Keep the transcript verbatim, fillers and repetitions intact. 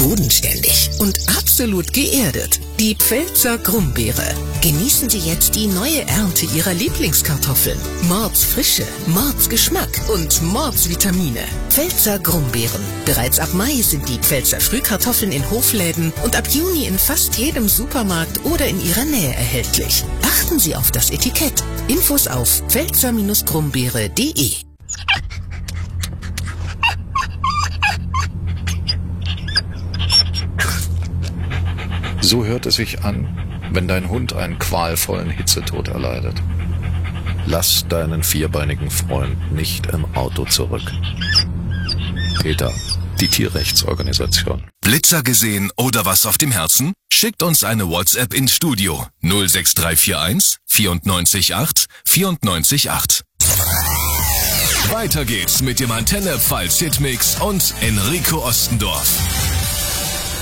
bodenständig und absolut geerdet. Die Pfälzer Grumbeere. Genießen Sie jetzt die neue Ernte Ihrer Lieblingskartoffeln. Mordsfrische, Mordsgeschmack und Mordsvitamine. Pfälzer Grumbeeren. Bereits ab Mai sind die Pfälzer Frühkartoffeln in Hofläden und ab Juni in fast jedem Supermarkt oder in Ihrer Nähe erhältlich. Achten Sie auf das Etikett. Infos auf pfälzer Grumbeere punkt de. So hört es sich an, wenn dein Hund einen qualvollen Hitzetod erleidet. Lass deinen vierbeinigen Freund nicht im Auto zurück. PETA, die Tierrechtsorganisation. Blitzer gesehen oder was auf dem Herzen? Schickt uns eine WhatsApp ins Studio null sechs drei vier eins neun vier acht vier neun acht. Weiter geht's mit dem Antenne Pfalz Hitmix und Enrico Ostendorf.